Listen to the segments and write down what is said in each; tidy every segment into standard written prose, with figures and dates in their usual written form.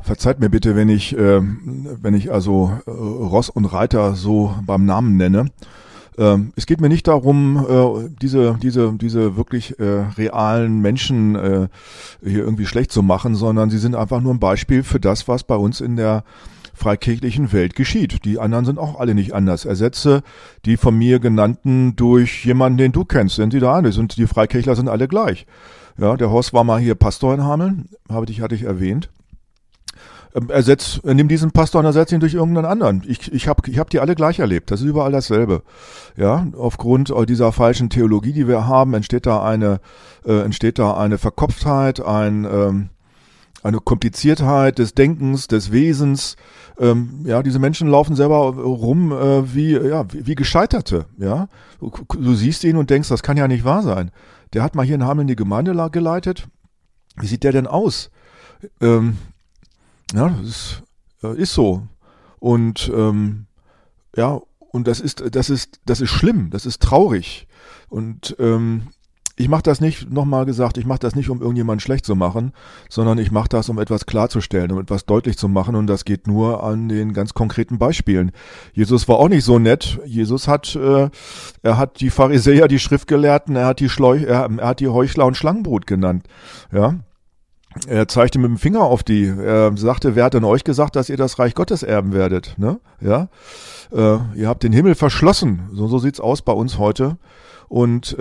Verzeiht mir bitte, wenn ich also Ross und Reiter so beim Namen nenne. Es geht mir nicht darum, diese wirklich realen Menschen hier irgendwie schlecht zu machen, sondern sie sind einfach nur ein Beispiel für das, was bei uns in der freikirchlichen Welt geschieht. Die anderen sind auch alle nicht anders. Ersetze die von mir genannten durch jemanden, den du kennst. Sind die da alle? Die Freikirchler sind alle gleich. Ja, der Horst war mal hier Pastor in Hameln, hatte ich erwähnt. Nimm diesen Pastor und ersetze ihn durch irgendeinen anderen. Ich hab die alle gleich erlebt. Das ist überall dasselbe. Ja, aufgrund dieser falschen Theologie, die wir haben, entsteht da eine Verkopftheit, eine Kompliziertheit des Denkens, des Wesens. Diese Menschen laufen selber rum wie Gescheiterte. Ja, du siehst ihn und denkst, das kann ja nicht wahr sein. Der hat mal hier in Hameln die Gemeinde geleitet. Wie sieht der denn aus? Das ist so. Und und das ist schlimm, das ist traurig. Und ich mache das nicht, nochmal gesagt, ich mache das nicht, um irgendjemanden schlecht zu machen, sondern ich mache das, um etwas klarzustellen, um etwas deutlich zu machen, und das geht nur an den ganz konkreten Beispielen. Jesus war auch nicht so nett. Jesus hat die Pharisäer, die Schriftgelehrten, er hat die Heuchler und Schlangenbrut genannt. Ja. Er zeigte mit dem Finger auf die. Er sagte, wer hat denn euch gesagt, dass ihr das Reich Gottes erben werdet? Ne? Ja, ihr habt den Himmel verschlossen. So sieht's aus bei uns heute. Und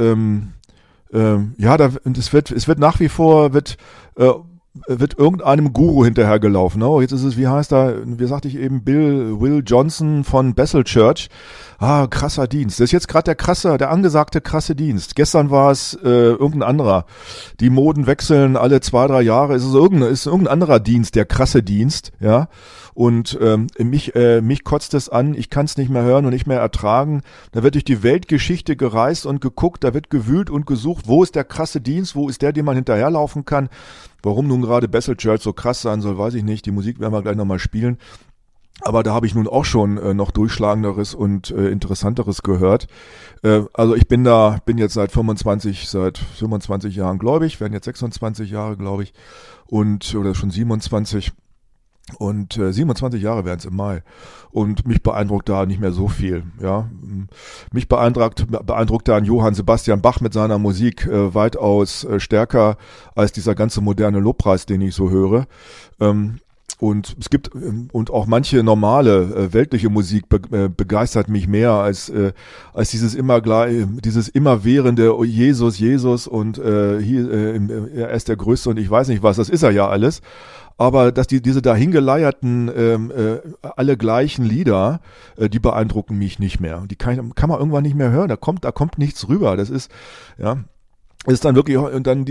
es wird nach wie vor wird irgendeinem Guru hinterhergelaufen. Ne? Jetzt ist es, wie sagte ich eben, Will Johnson von Bethel Church. Krasser Dienst. Das ist jetzt gerade der angesagte krasse Dienst. Gestern war es irgendein anderer. Die Moden wechseln alle 2-3 Jahre. Es ist irgendein anderer Dienst, der krasse Dienst, ja. Und mich kotzt es an, ich kann es nicht mehr hören und nicht mehr ertragen. Da wird durch die Weltgeschichte gereist und geguckt, da wird gewühlt und gesucht, wo ist der krasse Dienst, wo ist der, dem man hinterherlaufen kann. Warum nun gerade Bethel Church so krass sein soll, weiß ich nicht. Die Musik werden wir gleich nochmal spielen. Aber da habe ich nun auch schon noch Durchschlagenderes und Interessanteres gehört. Also ich bin jetzt seit 25 Jahren gläubig, werden jetzt 26 Jahre, glaube ich, oder schon 27. Und 27 Jahre werden es im Mai. Und mich beeindruckt da nicht mehr so viel. Ja, mich beeindruckt da ein Johann Sebastian Bach mit seiner Musik weitaus stärker als dieser ganze moderne Lobpreis, den ich so höre. Und es gibt und auch manche normale weltliche Musik begeistert mich mehr als dieses immerwährende Jesus und er ist der Größte und ich weiß nicht was. Das ist er ja alles. Aber dass diese dahingeleierten alle gleichen Lieder, die beeindrucken mich nicht mehr. Die kann man irgendwann nicht mehr hören. Da kommt nichts rüber. Das ist ist dann wirklich, und dann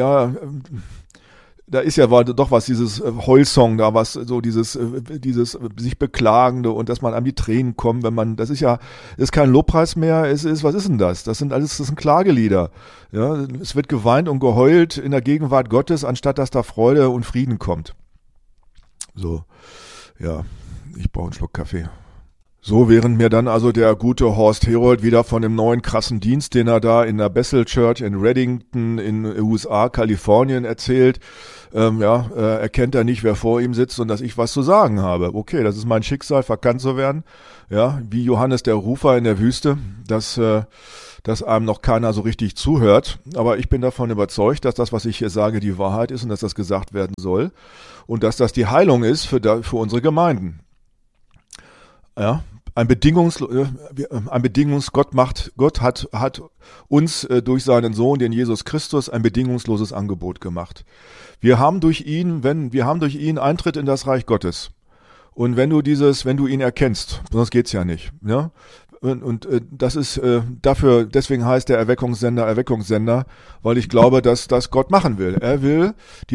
da ist ja doch was, dieses Heulsong da, was so dieses sich Beklagende und dass man an die Tränen kommt, das ist kein Lobpreis mehr, was ist denn das? Das sind Klagelieder. Ja, es wird geweint und geheult in der Gegenwart Gottes, anstatt dass da Freude und Frieden kommt. So, ja, ich brauche einen Schluck Kaffee. So, während mir dann also der gute Horst Herold wieder von dem neuen krassen Dienst, den er da in der Bethel Church in Reddington in USA, Kalifornien erzählt, erkennt er nicht, wer vor ihm sitzt und dass ich was zu sagen habe. Okay, das ist mein Schicksal, verkannt zu werden. Ja, wie Johannes der Rufer in der Wüste, dass einem noch keiner so richtig zuhört. Aber ich bin davon überzeugt, dass das, was ich hier sage, die Wahrheit ist und dass das gesagt werden soll und dass das die Heilung ist für unsere Gemeinden. Ja. Gott hat uns durch seinen Sohn, den Jesus Christus, ein bedingungsloses Angebot gemacht. Wir haben durch ihn Eintritt in das Reich Gottes. Und wenn du ihn erkennst, sonst geht's ja nicht, ne? Und das ist deswegen heißt der Erweckungssender, weil ich glaube, dass das Gott machen will. Er will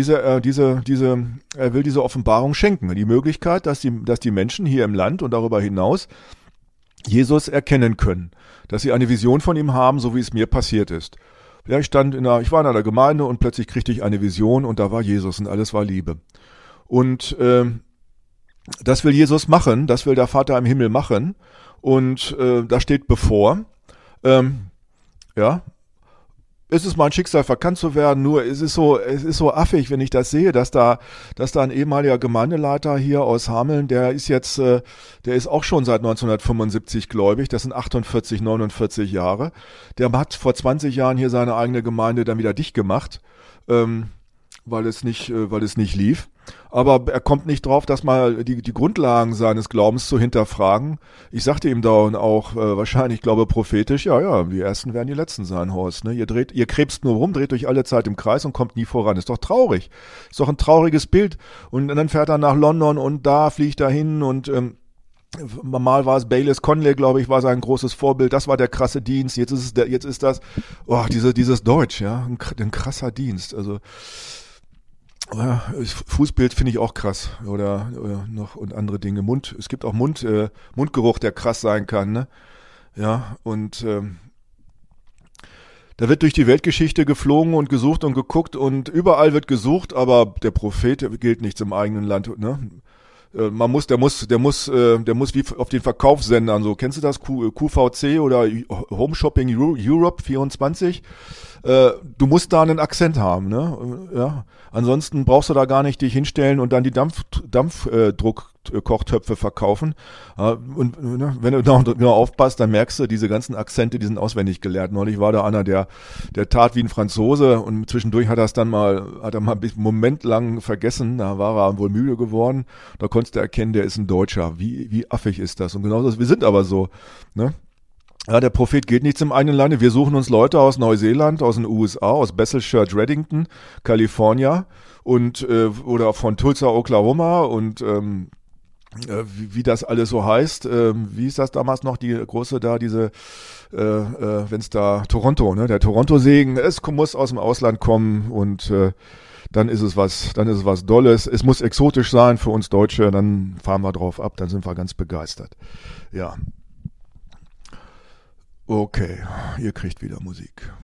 diese Offenbarung schenken, die Möglichkeit, dass die Menschen hier im Land und darüber hinaus Jesus erkennen können, dass sie eine Vision von ihm haben, so wie es mir passiert ist. Ja, ich war in einer Gemeinde und plötzlich kriegte ich eine Vision und da war Jesus und alles war Liebe. Und das will Jesus machen, das will der Vater im Himmel machen. Und das steht bevor. es ist mein Schicksal, verkannt zu werden, nur es ist so affig, wenn ich das sehe, dass da ein ehemaliger Gemeindeleiter hier aus Hameln, der ist auch schon seit 1975 gläubig, das sind 48, 49 Jahre, der hat vor 20 Jahren hier seine eigene Gemeinde dann wieder dicht gemacht, weil es nicht lief. Aber er kommt nicht drauf, dass mal die Grundlagen seines Glaubens zu hinterfragen. Ich sagte ihm da auch wahrscheinlich, glaube prophetisch, ja, die Ersten werden die Letzten sein, Horst. Ne? Ihr krebst nur rum, dreht euch alle Zeit im Kreis und kommt nie voran. Ist doch traurig. Ist doch ein trauriges Bild. Und dann fährt er nach London und da fliegt er hin und mal war es Baylis Conley, glaube ich, war sein großes Vorbild. Das war der krasse Dienst. Jetzt ist das, dieses Deutsch, ja, ein krasser Dienst. Also ja, Fußbild finde ich auch krass oder noch und andere Dinge. Es gibt auch Mundgeruch, der krass sein kann, ne? Ja, und da wird durch die Weltgeschichte geflogen und gesucht und geguckt und überall wird gesucht, aber der Prophet gilt nichts im eigenen Land, ne? Der muss wie auf den Verkaufssendern, so, kennst du das? QVC oder Home Shopping Europe 24? Du musst da einen Akzent haben, ne? Ja. Ansonsten brauchst du da gar nicht dich hinstellen und dann die Dampfdruckkochtöpfe verkaufen. Und ne, wenn du da genau aufpasst, dann merkst du, diese ganzen Akzente, die sind auswendig gelernt. Neulich war da einer, der tat wie ein Franzose und zwischendurch hat er mal einen Moment lang vergessen, da war er wohl müde geworden. Da konntest du erkennen, der ist ein Deutscher. Wie affig ist das? Und genau das, wir sind aber so, ne? Ja, der Prophet gilt nichts im eigenen Lande. Wir suchen uns Leute aus Neuseeland, aus den USA, aus Bethel Church Reddington, California und oder von Tulsa, Oklahoma und wie das alles so heißt. Wie ist das damals noch, die große da, wenn es da Toronto, ne? Der Toronto-Segen, es muss aus dem Ausland kommen und dann ist es was Dolles. Es muss exotisch sein für uns Deutsche, dann fahren wir drauf ab, dann sind wir ganz begeistert. Ja. Okay, ihr kriegt wieder Musik.